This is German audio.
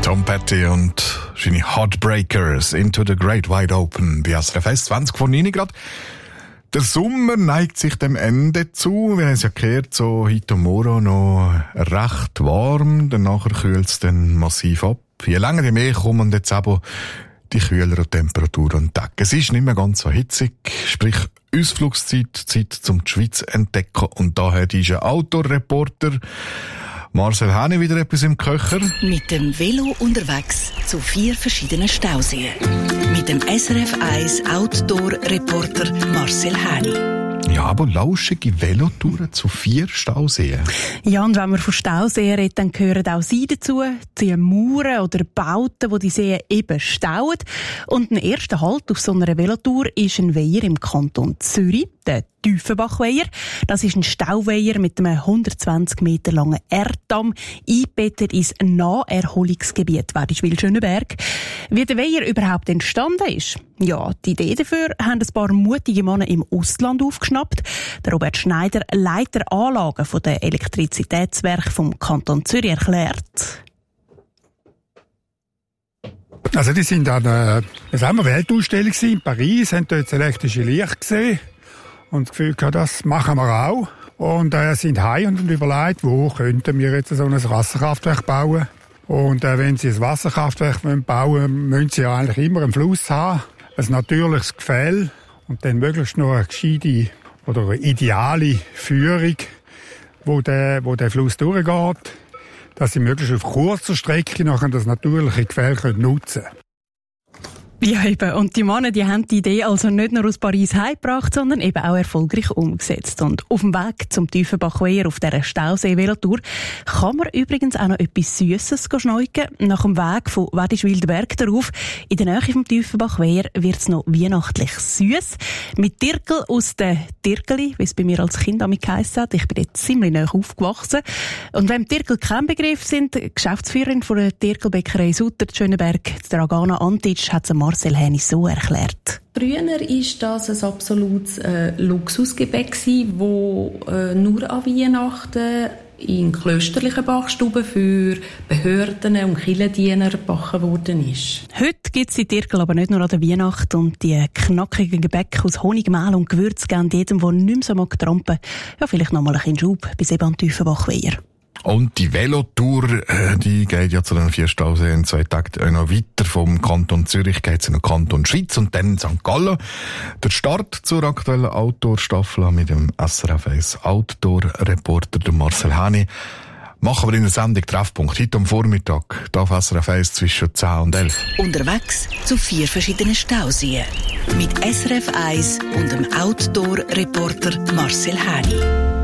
Tom Petty und seine Heartbreakers Into the Great Wide Open bei SRF 1, 20 vor 9 Grad. Der Sommer neigt sich dem Ende zu. Wir haben es ja gehört, so heute und morgen noch recht warm. Danach kühlt es dann massiv ab. Je länger, je mehr kommen jetzt aber die kühleren Temperaturen und Tage. Es ist nicht mehr ganz so hitzig, sprich Ausflugszeit, Zeit zum die Schweiz entdecken. Und daher ist ein Outdoor-Reporter Marcel Häni wieder etwas im Köcher. Mit dem Velo unterwegs zu 4 verschiedenen Stauseen. Mit dem SRF 1 Outdoor-Reporter Marcel Häni. Ja, aber lauschige Velotouren zu 4 Stauseen. Ja, und wenn wir von Stauseen reden, dann gehören auch sie dazu. Die Mauern oder Bauten, die Seen eben stauen. Und ein erster Halt auf so einer Velotour ist ein Weiher im Kanton Zürich, der Tiefenbachweiher. Das ist ein Stauweiher mit einem 120 Meter langen Erddamm, eingebettet ins Naherholungsgebiet Wädischwil-Schöneberg. Wie der Weiher überhaupt entstanden ist? Ja, die Idee dafür haben ein paar mutige Männer im Ausland aufgeschnappt. Der Robert Schneider, Leiter Anlagen der Elektrizitätswerke vom Kanton Zürich, erklärt. Also die sind an der Weltausstellung in Paris, haben dort das elektrische Licht gesehen und das Gefühl gehabt, das machen wir auch. Und sind heim und überlegt, wo könnten wir jetzt so ein Wasserkraftwerk bauen. Und wenn sie ein Wasserkraftwerk bauen wollen, müssen sie ja eigentlich immer einen Fluss haben, ein natürliches Gefälle und dann möglichst noch eine gescheite oder eine ideale Führung, wo der Fluss durchgeht, dass sie möglichst auf kurzer Strecke nachher das natürliche Gefälle nutzen können. Ja, eben. Und die Männer, die haben die Idee also nicht nur aus Paris heimgebracht, sondern eben auch erfolgreich umgesetzt. Und auf dem Weg zum Tiefenbachweiher auf dieser Stausee-Velotour kann man übrigens auch noch etwas Süßes schneiden. Nach dem Weg von Wädischwil-Berg darauf, in der Nähe vom Tiefenbachweiher, wird es noch weihnachtlich süß. Mit Tirkel aus der Tirkeli, wie es bei mir als Kind damit geheissen hat. Ich bin dort ziemlich nahe aufgewachsen. Und wenn Tirkel kein Begriff sind, die Geschäftsführerin von der Tirkelbäckerei Sutter Schöneberg, Dragana Antic, hat es Marcel Häni so erklärt. Früher war das ein absolutes Luxusgebäck, das nur an Weihnachten in klösterlichen Backstuben für Behörden und Kirchendiener gebacken worden ist. Heute gibt es die Tirkel aber nicht nur an der Weihnacht, und die knackigen Gebäcke aus Honig, Mehl und Gewürz geben jedem, der nicht mehr so mag trampen, ja, vielleicht noch mal ein bisschen Schub bis eben an Tiefenbachweiher. Und die Velotour, die geht ja zu den 4 Stauseen in 2 Tagen noch weiter. Vom Kanton Zürich geht es in den Kanton Schweiz und dann in St. Gallen. Der Start zur aktuellen Outdoor-Staffel mit dem SRF 1 Outdoor-Reporter Marcel Häni machen wir in der Sendung Treffpunkt heute am Vormittag auf SRF 1 zwischen 10 und 11. Unterwegs zu 4 verschiedenen Stauseen mit SRF 1 und dem Outdoor-Reporter Marcel Häni.